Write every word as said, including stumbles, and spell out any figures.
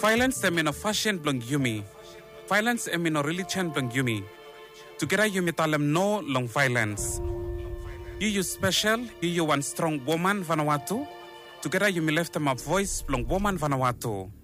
Violence em in a fashion blang yumi. Violence em in a religion blang yumi. Together yumi talem no long violence. You you special, you you one strong woman Vanuatu. Together yumi left them a voice blang woman Vanuatu.